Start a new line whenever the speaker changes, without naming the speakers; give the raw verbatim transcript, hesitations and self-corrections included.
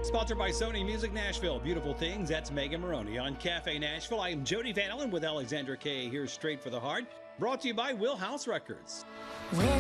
Sponsored by Sony Music Nashville. Beautiful Things. That's Megan Maroney on Cafe Nashville. I am Jody Van Allen with Alexandra Kay here straight for the heart. Brought to you by Will House Records.